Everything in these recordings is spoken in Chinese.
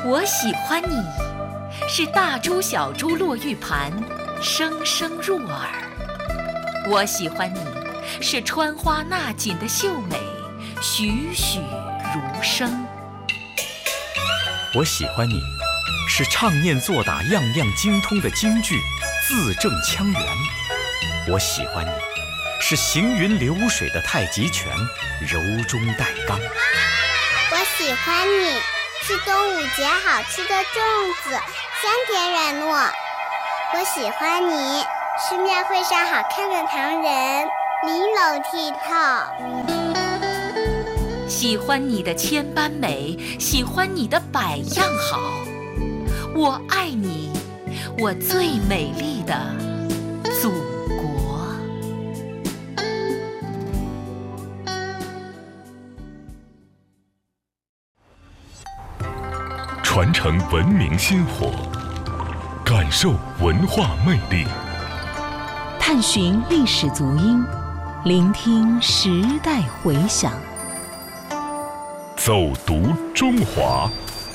我喜欢你，是大珠小珠落玉盘，声声入耳。我喜欢你，是穿花纳锦的秀美，栩栩如生。 我喜欢你，是唱念做打样样精通的京剧，字正腔圆。我喜欢你，是行云流水的太极拳，柔中带刚。 我喜欢你，是端午节好吃的粽子，香甜软糯。我喜欢你，是庙会上好看的唐人，玲珑剔透。 喜欢你的千般美，喜欢你的百样好。我爱你，我最美丽的祖国。 传承文明薪火，感受文化魅力， 探寻历史足音，聆听时代回响， 走读中华。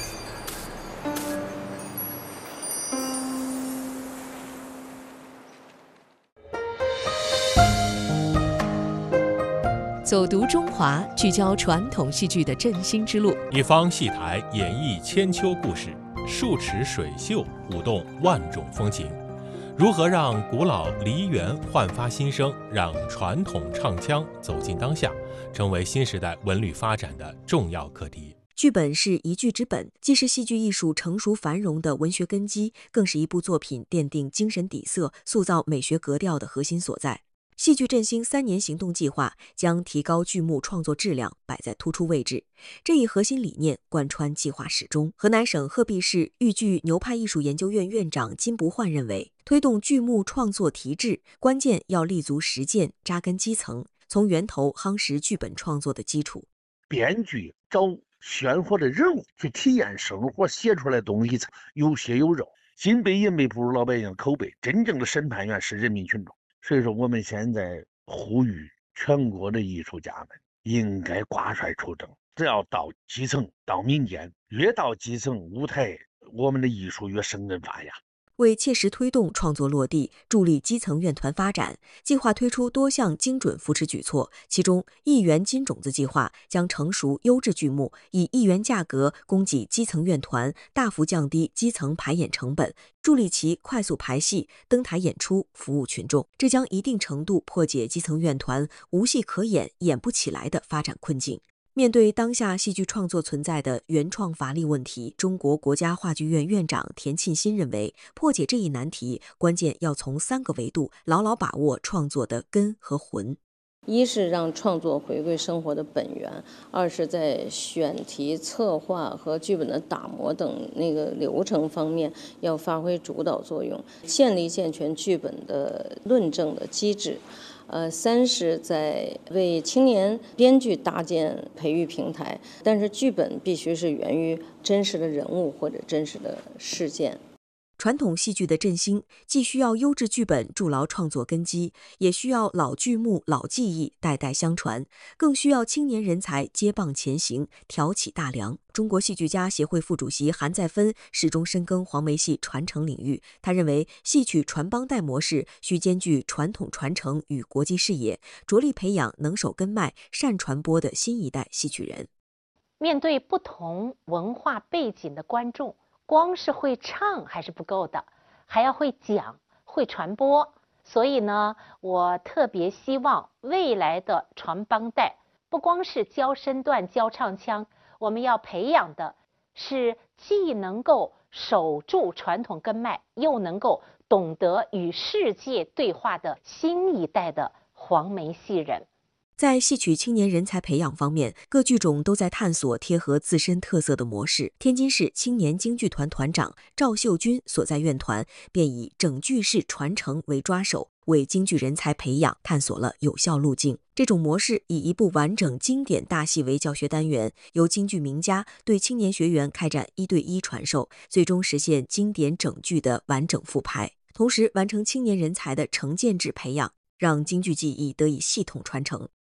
走读中华，聚焦传统戏剧的振兴之路。 一方戏台演绎千秋故事，数尺水袖舞动万种风情。如何让古老梨园焕发新生，让传统唱腔走进当下，成为新时代文旅发展的重要课题。 剧本是一剧之本，既是戏剧艺术成熟繁荣的文学根基，更是一部作品奠定精神底色、塑造美学格调的核心所在。戏剧振兴3年行动计划将提高剧目创作质量摆在突出位置，这一核心理念贯穿计划始终。河南省鹤壁市豫剧牛派艺术研究院院长金不焕认为，推动剧目创作提质，关键要立足实践，扎根基层，从源头夯实剧本创作的基础。 编剧找鲜活的人物去体验生活，写出来东西有血有肉，金杯银杯不如老百姓口碑，真正的审判员是人民群众。所以说我们现在呼吁全国的艺术家们应该挂帅出征，只要到基层到民间，越到基层舞台，我们的艺术越生根发芽。 为切实推动创作落地，助力基层院团发展，计划推出多项精准扶持举措，其中1元金种子计划将成熟优质剧目以1元价格供给基层院团，大幅降低基层排演成本，助力其快速排戏、登台演出，服务群众。这将一定程度破解基层院团无戏可演、演不起来的发展困境。面对当下戏剧创作存在的原创乏力问题，中国国家话剧院院长田沁鑫认为，破解这一难题，关键要从3个维度牢牢把握创作的根和魂。 一是让创作回归生活的本源，二是在选题、策划和剧本的打磨等流程方面要发挥主导作用，建立健全剧本的论证的机制。3是在为青年编剧搭建培育平台，但是剧本必须是源于真实的人物或者真实的事件。 传统戏剧的振兴，既需要优质剧本筑牢创作根基，也需要老剧目、老技艺代代相传，更需要青年人才接棒前行，挑起大梁。中国戏剧家协会副主席韩再芬始终深耕黄梅戏传承领域，他认为戏曲传帮带模式需兼具传统传承与国际视野，着力培养能守根脉、善传播的新一代戏曲人。 面对不同文化背景的观众，光是会唱还是不够的，还要会讲、会传播。所以呢，我特别希望未来的传帮带不光是教身段、教唱腔，我们要培养的是既能够守住传统根脉，又能够懂得与世界对话的新一代的黄梅戏人。 在戏曲青年人才培养方面，各剧种都在探索贴合自身特色的模式。天津市青年京剧团团长赵秀军所在院团便以整句式传承为抓手，为京剧人才培养探索了有效路径。这种模式以一部完整经典大戏为教学单元，由京剧名家对青年学员开展1对1传授，最终实现经典整句的完整复排，同时完成青年人才的承建制培养，让京剧技艺得以系统传承。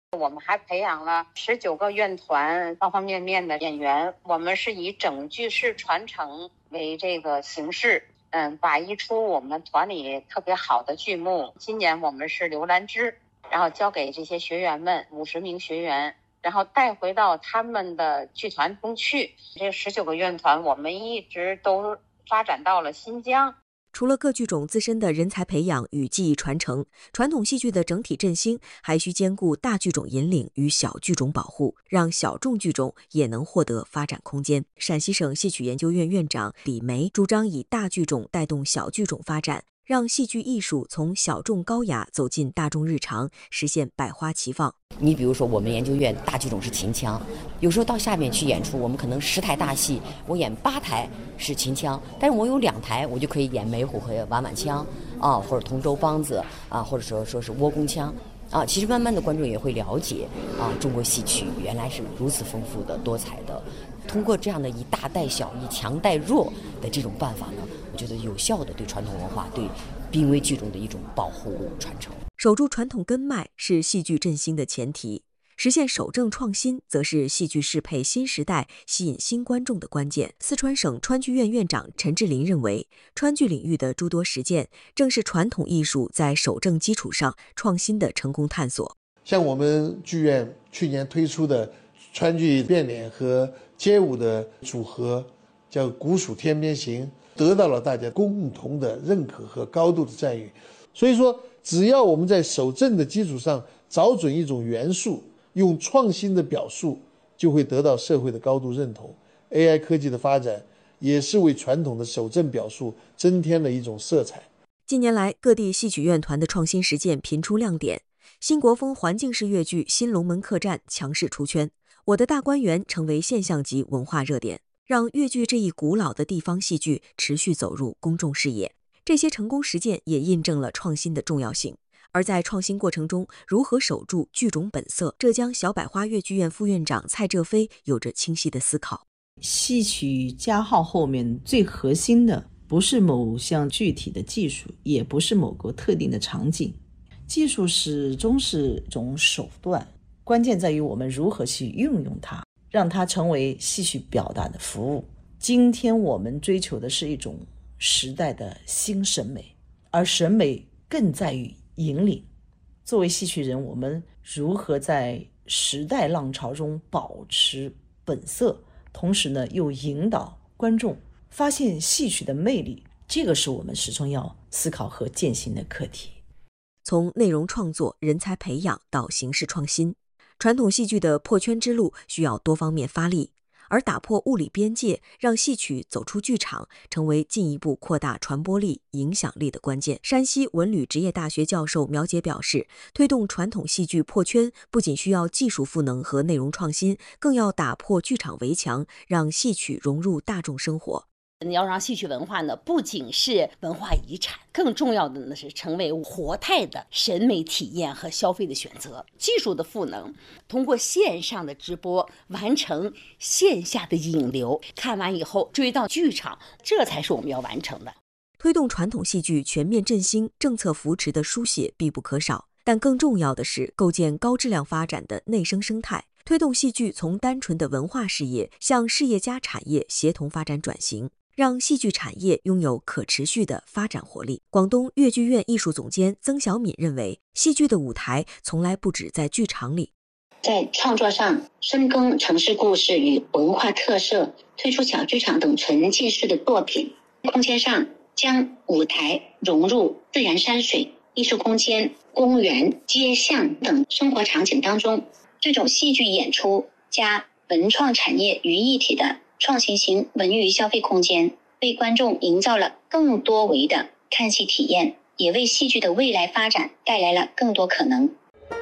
我们还培养了19个院团，方方面面的演员。我们是以整句式传承为这个形式，把一出我们团里特别好的剧目，今年我们是《刘兰芝》，然后交给这些学员们50名学员，然后带回到他们的剧团中去。这19个院团我们一直都发展到了新疆。 除了各剧种自身的人才培养与技艺传承，传统戏剧的整体振兴还需兼顾大剧种引领与小剧种保护，让小众剧种也能获得发展空间。陕西省戏曲研究院院长李梅主张以大剧种带动小剧种发展，让戏剧艺术从小众高雅走进大众日常，实现百花齐放。 你比如说我们研究院大剧种是秦腔，有时候到下面去演出，我们可能10台大戏，我演8台是秦腔，但是我有2台我就可以演梅虎和碗碗腔啊，或者同州梆子啊，或者说是倭公腔啊。其实慢慢的观众也会了解啊，中国戏曲原来是如此丰富的多彩的。通过这样的以大带小、以强带弱的这种办法呢，我觉得有效的对传统文化、对濒危剧种的一种保护传承。 守住传统根脉是戏剧振兴的前提，实现守正创新则是戏剧适配新时代、吸引新观众的关键。四川省川剧院院长陈志林认为，川剧领域的诸多实践正是传统艺术在守正基础上创新的成功探索。 像我们剧院去年推出的川剧变脸和街舞的组合叫古蜀天边行，得到了大家共同的认可和高度的赞誉。所以说，只要我们在守正的基础上找准一种元素，用创新的表述，就会得到社会的高度认同。 AI 科技的发展也是为传统的守正表述增添了一种色彩。 近年来，各地戏曲院团的创新实践频出亮点，新国风环境式越剧《新龙门客栈》强势出圈，我的大观园成为现象级文化热点，让越剧这一古老的地方戏剧持续走入公众视野。这些成功实践也印证了创新的重要性。而在创新过程中，如何守住剧种本色，浙江小百花越剧院副院长蔡浙飞有着清晰的思考。 戏曲加号后面最核心的不是某项具体的技术，也不是某个特定的场景，技术始终是一种手段，关键在于我们如何去运用它，让它成为戏曲表达的服务。今天我们追求的是一种时代的新审美，而审美更在于引领。作为戏曲人，我们如何在时代浪潮中保持本色，同时呢又引导观众发现戏曲的魅力，这个是我们始终要思考和践行的课题。 从内容创作、人才培养到形式创新，传统戏剧的破圈之路需要多方面发力，而打破物理边界，让戏曲走出剧场，成为进一步扩大传播力、影响力的关键。山西文旅职业大学教授苗杰表示，推动传统戏剧破圈，不仅需要技术赋能和内容创新，更要打破剧场围墙，让戏曲融入大众生活。 你要让戏曲文化呢，不仅是文化遗产，更重要的呢是成为活态的审美体验和消费的选择。技术的赋能，通过线上的直播完成线下的引流，看完以后追到剧场，这才是我们要完成的。 推动传统戏剧全面振兴，政策扶持的书写必不可少，但更重要的是构建高质量发展的内生生态，推动戏剧从单纯的文化事业向事业加产业协同发展转型，让戏剧产业拥有可持续的发展活力。广东越剧院艺术总监曾小敏认为，戏剧的舞台从来不止在剧场里， 在创作上深耕城市故事与文化特色，推出小剧场等沉浸式的作品；空间上将舞台融入自然山水、艺术空间、公园、街巷等生活场景当中。这种戏剧演出加文创产业于一体的创新型文娱消费空间，为观众营造了更多维的看戏体验，也为戏剧的未来发展带来了更多可能。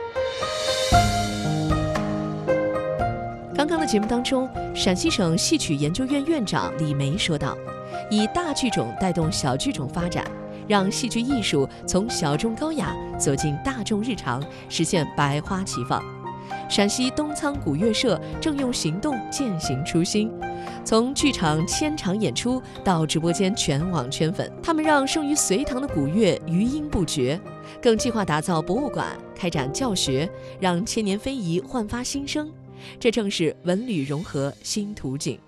刚刚的节目当中，陕西省戏曲研究院院长李梅说道，以大剧种带动小剧种发展，让戏剧艺术从小众高雅走进大众日常，实现百花齐放。陕西东仓古乐社正用行动践行初心，从剧场千场演出到直播间全网圈粉，他们让生于隋唐的古乐余音不绝， 更计划打造博物馆，开展教学，让千年非遗焕发新生。这正是文旅融合新途径。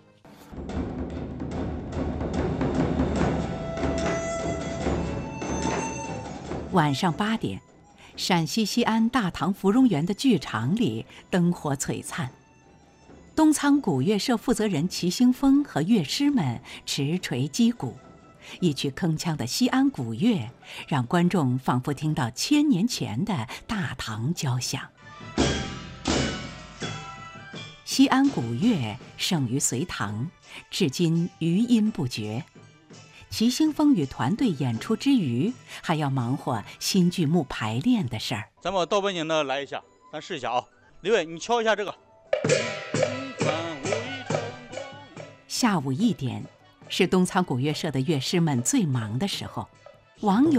晚上8点，陕西西安大唐芙蓉园的剧场里灯火璀璨。东仓古乐社负责人齐兴峰和乐师们持锤击鼓，一曲铿锵的西安古乐，让观众仿佛听到1000年前的大唐交响。西安古乐盛于隋唐，至今余音不绝。齐兴峰与团队演出之余，还要忙活新剧目排练的事儿。 咱们倒背景的来一下，咱试一下啊。李伟，你敲一下这个。 下午1点，是东仓古乐社的乐师们最忙的时候。网友